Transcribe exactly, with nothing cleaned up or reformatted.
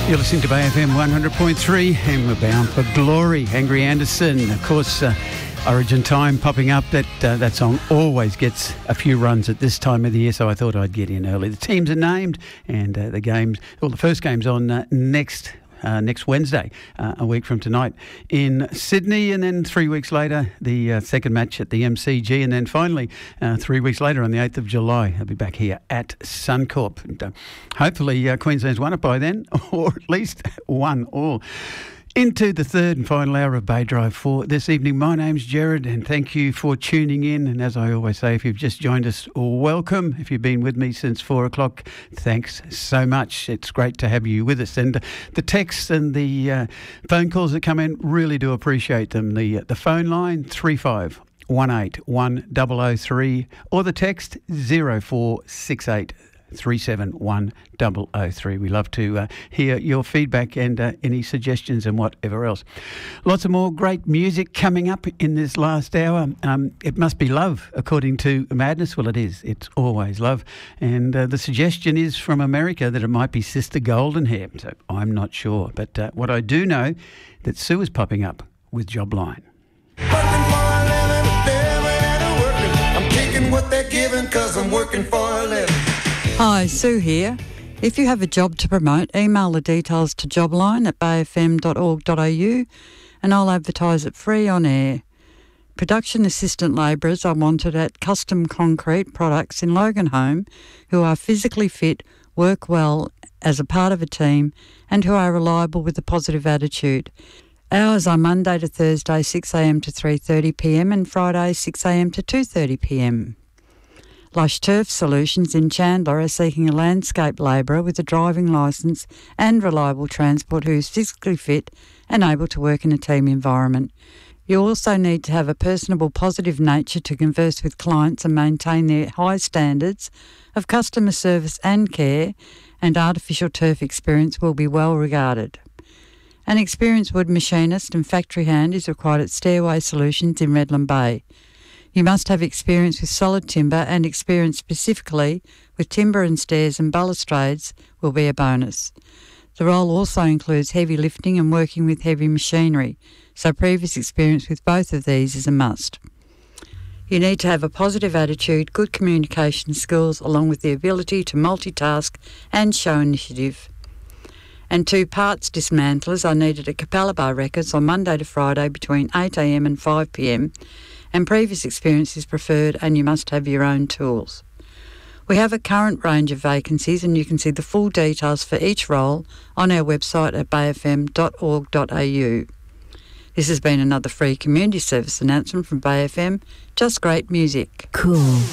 You're listening to Bay F M one hundred point three and we're bound for glory. Angry Anderson, of course, uh, Origin Time popping up. That uh, that song always gets a few runs at this time of the year, so I thought I'd get in early. The teams are named and uh, the games, well, the first game's on uh, next Uh, next Wednesday, uh, a week from tonight in Sydney, and then three weeks later the uh, second match at the M C G, and then finally uh, three weeks later on the eighth of July I'll be back here at Suncorp. And, uh, hopefully uh, Queensland's won it by then, or at least one all. Into the third and final hour of Bay Drive for this evening. My name's Jared and thank you for tuning in. And as I always say, if you've just joined us, welcome. If you've been with me since four o'clock, thanks so much. It's great to have you with us. And the texts and the uh, phone calls that come in, really do appreciate them. The, uh, the phone line, three five one eight one zero zero three, or the text zero four six eight three seven one zero zero three. We love to uh, hear your feedback and uh, any suggestions and whatever else. Lots of more great music coming up in this last hour. Um, it must be love, according to Madness. Well, it is. It's always love. And uh, the suggestion is from America that it might be Sister Goldenhair. So I'm not sure. But uh, what I do know, that Sue is popping up with Jobline. Working for a living, living and working. I'm taking what they're giving because I'm working for a living. Hi, Sue here. If you have a job to promote, email the details to jobline at bay f m dot org dot a u and I'll advertise it free on air. Production assistant labourers are wanted at Custom Concrete Products in Loganholme who are physically fit, work well as a part of a team and who are reliable with a positive attitude. Hours are Monday to Thursday six a m to three thirty p m and Friday six a m to two thirty p m. Lush Turf Solutions in Chandler are seeking a landscape labourer with a driving licence and reliable transport who is physically fit and able to work in a team environment. You also need to have a personable, positive nature to converse with clients and maintain their high standards of customer service and care, and artificial turf experience will be well regarded. An experienced wood machinist and factory hand is required at Stairway Solutions in Redland Bay. You must have experience with solid timber, and experience specifically with timber and stairs and balustrades will be a bonus. The role also includes heavy lifting and working with heavy machinery, so previous experience with both of these is a must. You need to have a positive attitude, good communication skills, along with the ability to multitask and show initiative. And two parts dismantlers are needed at Capalaba Records on Monday to Friday between eight a m and five p m, and previous experience is preferred, and you must have your own tools. We have a current range of vacancies and you can see the full details for each role on our website at bay f m dot org dot a u. This has been another free community service announcement from Bay F M. Just great music. Cool.